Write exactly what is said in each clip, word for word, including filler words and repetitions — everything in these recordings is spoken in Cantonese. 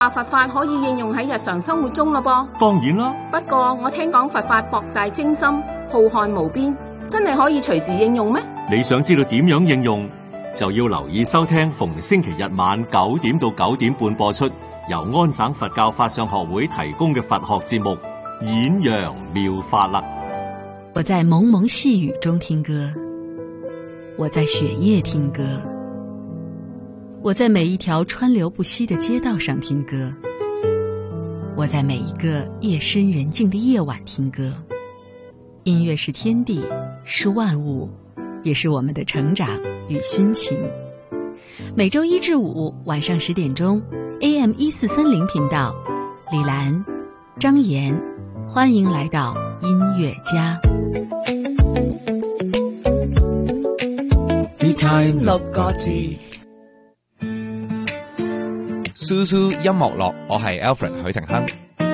佛法可以應用喺日常生活中咯噃。 當然啦， 不過我聽講佛法博大精深，浩瀚無邊，真係可以隨時應用咩？ 你想知道點樣應用，就要留意收聽逢星期日晚九點到九點半播出，由安省佛教法相學會提供嘅佛學節目《演揚妙法》啦。 我在蒙蒙細雨中聽歌，我在雪夜聽歌，我在每一條川流不息的街道上聽歌，我在每一個夜深人靜的夜晚聽歌。音樂是天地，是萬物，也是我們的成長與心情。每周一至五晚上十點鐘 A M 一四三零頻道，李蘭、張妍，歡迎來到音樂家。 Me Time 六個字，蘇蘇音樂樂，我係 Alfred 許廷鏗。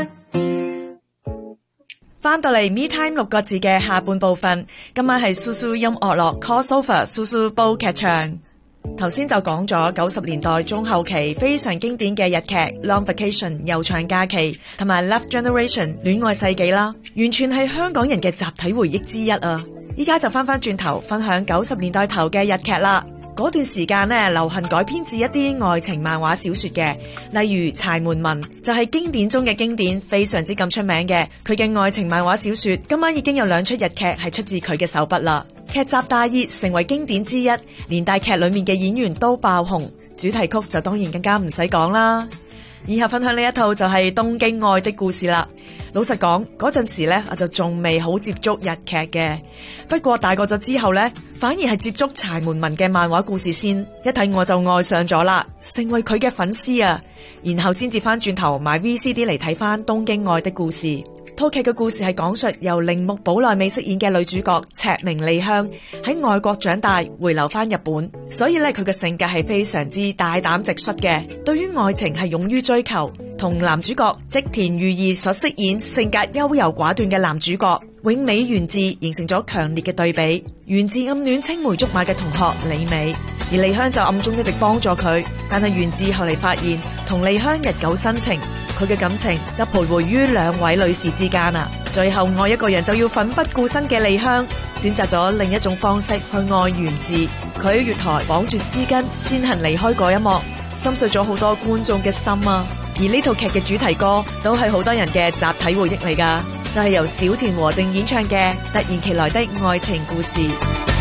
翻到嚟 Me Time 六個字嘅下半部分，今晚係蘇蘇音樂樂 Crossover 蘇蘇煲劇場。頭先就講咗九十年代中後期非常經典嘅日劇 Long Vacation 悠長假期同埋 Love Generation 戀愛世紀啦，完全係香港人嘅集體回憶之一啊！依家就翻翻轉頭分享九十年代頭嘅日劇啦。嗰段時間呢，流行改編自一啲愛情漫畫小說嘅，例如柴門文就係經典中嘅經典，非常之咁出名嘅。佢嘅愛情漫畫小說今晚已經有兩出日劇係出自佢嘅手筆啦。劇集大熱，成為經典之一，連帶劇裏面嘅演員都爆紅，主題曲就當然更加唔使講啦。以下分享呢一套就係《東京愛的故事》啦。老實講，嗰陣時呢，我就仲未好接觸日劇嘅，不過大個咗之後呢，反而係接觸柴門文嘅漫畫故事先，一睇我就愛上咗啦，成為佢嘅粉絲啊，然後先至翻轉頭買 V C D 嚟睇翻《東京愛的故事》。套劇嘅故事係講述由鈴木保奈美飾演嘅女主角赤名莉香喺外國長大，回流翻日本，所以咧佢嘅性格係非常之大膽直率嘅，對於愛情係勇於追求，同男主角織田裕二所飾演性格優柔寡斷嘅男主角永美元治形成咗強烈嘅對比。元治暗戀青梅竹馬嘅同學李美，而莉香就暗中一直幫助佢，但係元治後嚟發現同莉香日久生情，佢嘅感情就徘徊於兩位女士之間啊！最後愛一個人就要奮不顧身嘅莉香，選擇咗另一種方式去愛元治。佢喺月台綁住絲巾先行離開嗰一幕，心碎咗好多觀眾嘅心啊！而呢套劇嘅主題歌都係好多人嘅集體回憶嚟㗎，就係由小田和正演唱嘅《突然其來的愛情故事》。